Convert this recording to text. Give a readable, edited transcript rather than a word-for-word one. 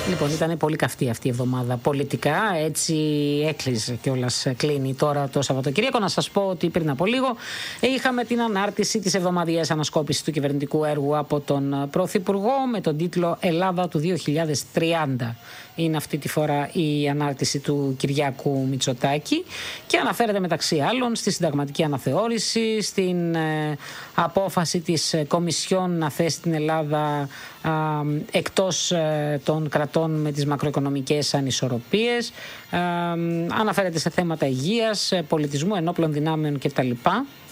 Λοιπόν, ήταν πολύ καυτή αυτή η εβδομάδα πολιτικά, έτσι έκλεισε κιόλας, κλείνει τώρα το Σαββατοκύριακο. Να σας πω ότι πριν από λίγο είχαμε την ανάρτηση της εβδομαδιαίας ανασκόπησης του κυβερνητικού έργου από τον Πρωθυπουργό με τον τίτλο «Ελλάδα του 2030». Είναι αυτή τη φορά η ανάρτηση του Κυριάκου Μητσοτάκη και αναφέρεται μεταξύ άλλων στη συνταγματική αναθεώρηση, στην απόφαση της Κομισιόν να θέσει την Ελλάδα εκτός των κρατών με τις μακροοικονομικές ανισορροπίες, αναφέρεται σε θέματα υγείας, πολιτισμού, ενόπλων δυνάμεων κτλ.